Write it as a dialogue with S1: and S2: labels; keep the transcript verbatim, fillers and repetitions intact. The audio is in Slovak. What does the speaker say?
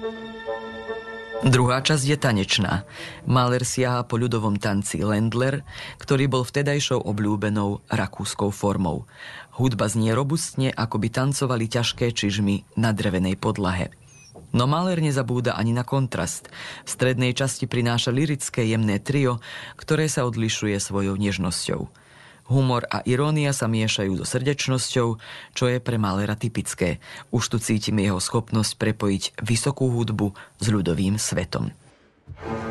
S1: Druhá časť je tanečná. Mahler siaha po ľudovom tanci Ländler, ktorý bol vtedajšou obľúbenou rakúskou formou. Hudba znie robustne, ako by tancovali ťažké čižmy na drevenej podlahe. No Mahler nezabúda ani na kontrast. V strednej časti prináša lyrické jemné trio, ktoré sa odlišuje svojou nežnosťou. Humor a irónia sa miešajú so srdečnosťou, čo je pre Mahlera typické. Už tu cítime jeho schopnosť prepojiť vysokú hudbu s ľudovým svetom.